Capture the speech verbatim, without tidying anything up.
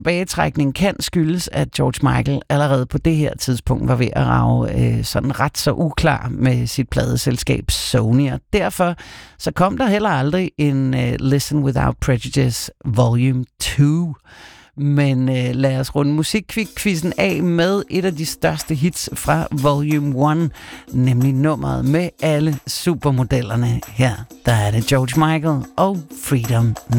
tilbagetrækning kan skyldes, at George Michael allerede på det her tidspunkt var ved at rage øh, sådan ret så uklar med sit pladeselskab Sony, og derfor så kom der heller aldrig en øh, Listen Without Prejudice Volume to. Men øh, lad os runde musikkvizzen af med et af de største hits fra Volume et, nemlig nummeret med alle supermodellerne. Her der er det George Michael og Freedom.